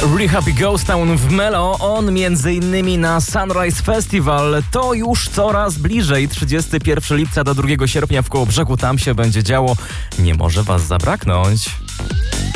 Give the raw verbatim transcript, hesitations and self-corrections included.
Really Happy Ghost Town w Melo. On między innymi na Sunrise Festival. To już coraz bliżej. trzydziestego pierwszego lipca do drugiego sierpnia w Kołobrzegu. Tam się będzie działo. Nie może was zabraknąć.